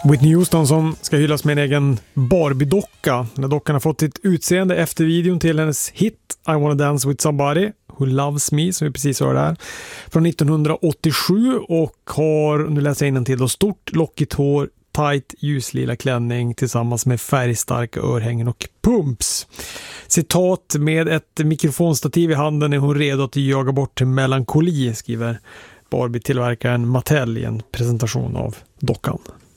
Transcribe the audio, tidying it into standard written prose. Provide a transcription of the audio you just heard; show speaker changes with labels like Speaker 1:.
Speaker 1: Whitney Houston som ska hyllas med en egen Barbie-docka. När dockan har fått sitt utseende efter videon till hennes hit I Wanna Dance With Somebody Who Loves Me, som vi precis hörde där, från 1987, och har, nu läser jag innantill då, stort lockigt hår, tight ljuslila klänning tillsammans med färgstarka örhängen och pumps. Citat: med ett mikrofonstativ i handen är hon redo att jaga bort melankoli, skriver Barbie-tillverkaren Mattel i en presentation av dockan.